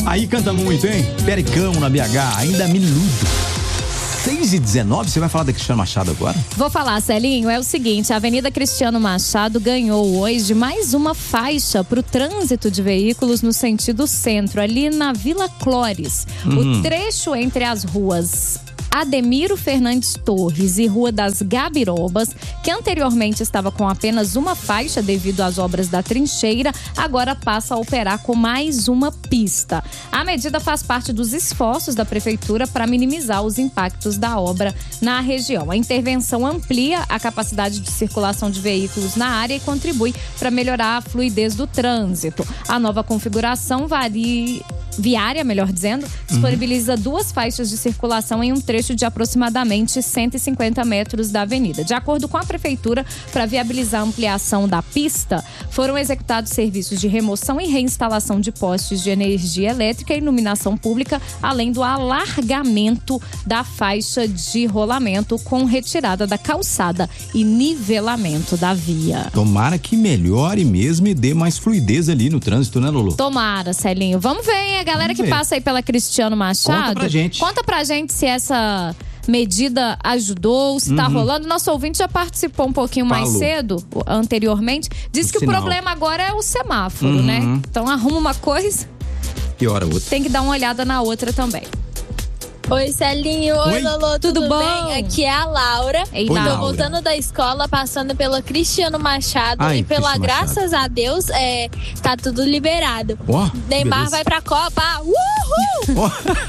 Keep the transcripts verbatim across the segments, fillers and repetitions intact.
Aí canta muito, hein? Pericão na B H, ainda miludo. seis e dezenove, você vai falar da Cristiano Machado agora? Vou falar, Celinho, é o seguinte, a Avenida Cristiano Machado ganhou hoje mais uma faixa para o trânsito de veículos no sentido centro, ali na Vila Clores. Uhum. O trecho entre as ruas Ademiro Fernandes Torres e Rua das Gabirobas, que anteriormente estava com apenas uma faixa devido às obras da trincheira, agora passa a operar com mais uma pista. A medida faz parte dos esforços da Prefeitura para minimizar os impactos da obra na região. A intervenção amplia a capacidade de circulação de veículos na área e contribui para melhorar a fluidez do trânsito. A nova configuração varia... viária, melhor dizendo, disponibiliza uhum. duas faixas de circulação em um trecho de aproximadamente cento e cinquenta metros da avenida. De acordo com a Prefeitura, para viabilizar a ampliação da pista, foram executados serviços de remoção e reinstalação de postes de energia elétrica e iluminação pública, além do alargamento da faixa de rolamento com retirada da calçada e nivelamento da via. Tomara que melhore mesmo e dê mais fluidez ali no trânsito, né, Lulu? Tomara, Celinho. Vamos ver, hein? A galera que passa aí pela Cristiano Machado, conta pra gente. Conta pra gente se essa medida ajudou, se uhum. tá rolando. Nosso ouvinte já participou um pouquinho mais Falou. cedo, anteriormente. Disse o que sinal. O problema agora é o semáforo, uhum. né? Então arruma uma coisa, piora outra. Tem que dar uma olhada na outra também. Oi, Celinho. Oi, Oi. Lolo. Tudo, tudo bom? Bem? Aqui é a Laura. Ei, Tô Laura. voltando da escola, passando pelo Cristiano Machado. Ai, e pela Cristiano graças Machado. a Deus, é, tá tudo liberado. Oh, Neymar vai pra Copa. Uhul!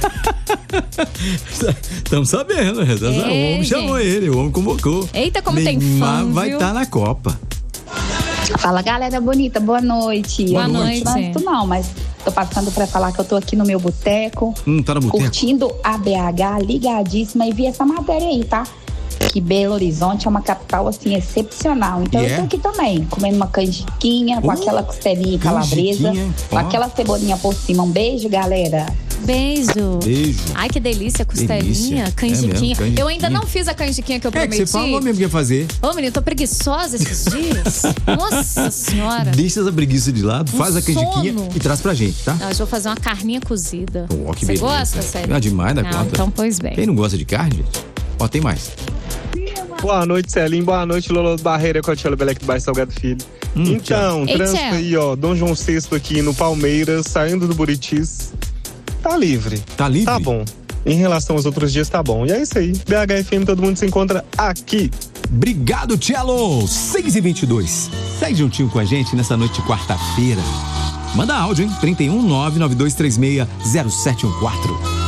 Estamos oh. sabendo. Ei, o homem gente. chamou ele, o homem convocou. Eita, como Neymar tem fã, Neymar vai viu? estar tá na Copa. Fala, galera bonita, boa noite. Boa eu não noite. Trânsito, não, mas tô passando pra falar que eu tô aqui no meu boteco, hum, tá no boteco. curtindo a B H, ligadíssima, e vi essa matéria aí, tá? Que Belo Horizonte é uma capital, assim, excepcional. Então yeah. eu tô aqui também, comendo uma canjiquinha, uh, com aquela costelinha calabresa, com oh. aquela cebolinha por cima. Um beijo, galera. Beijo. Beijo. Ai, que delícia, costelinha, delícia. Canjiquinha. É mesmo, canjiquinha. Eu ainda não fiz a canjiquinha que eu prometi. É que você falou mesmo que ia fazer. Ô, menino, tô preguiçosa esses dias. Nossa senhora. Deixa essa preguiça de lado, um faz a canjiquinha sono. E traz pra gente, tá? Não, eu vou fazer uma carninha cozida. Oh, que você beleza. gosta, sério? Ah, demais da não, conta. Então, pois bem. Quem não gosta de carne, gente? Ó, tem mais. Boa noite, Celinho. Boa noite, Lolo Barreira, Cotiolo Belec do Bairro Salgado Filho. Hum, então, tchau. trânsito Ei, aí, ó. Dom João sexto aqui no Palmeiras, saindo do Buritis. Tá livre. Tá livre? Tá bom. Em relação aos outros dias, tá bom. E é isso aí. B H F M, todo mundo se encontra aqui. Obrigado, Tchelo. seis e vinte e dois. Segue juntinho com a gente nessa noite de quarta-feira. Manda áudio, hein? trinta e um, nove nove dois três seis, zero sete um quatro.